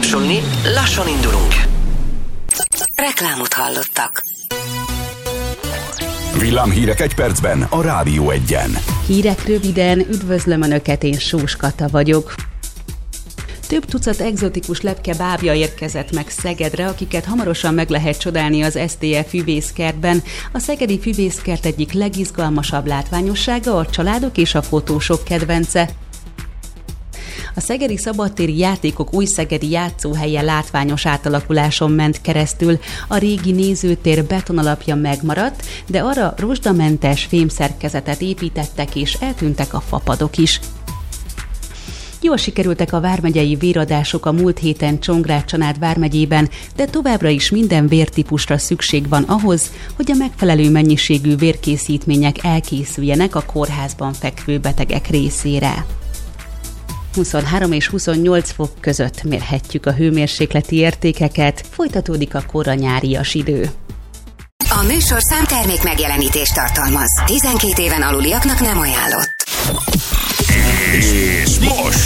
tapsolni, lassan indulunk. Reklámot hallottak. Villámhírek egy percben a Rádió Egyen. Hírek röviden, üdvözlöm Önöket, én Sós Kata vagyok. Több tucat egzotikus lepke bábja érkezett meg Szegedre, akiket hamarosan meg lehet csodálni az STF füvészkertben. A szegedi füvészkert egyik legizgalmasabb látványossága a családok és a fotósok kedvence. A szegedi szabadtéri játékok új szegedi játszóhelye látványos átalakuláson ment keresztül. A régi nézőtér betonalapja megmaradt, de arra rozsdamentes fémszerkezetet építettek és eltűntek a fapadok is. Jól sikerültek a vármegyei véradások a múlt héten Csongrád-Csanád vármegyében, de továbbra is minden vértípusra szükség van ahhoz, hogy a megfelelő mennyiségű vérkészítmények elkészüljenek a kórházban fekvő betegek részére. 23 és 28 fok között mérhetjük a hőmérsékleti értékeket, folytatódik a kora nyárias idő. A műsorszám termék megjelenítést tartalmaz. 12 éven aluliaknak nem ajánlott. És most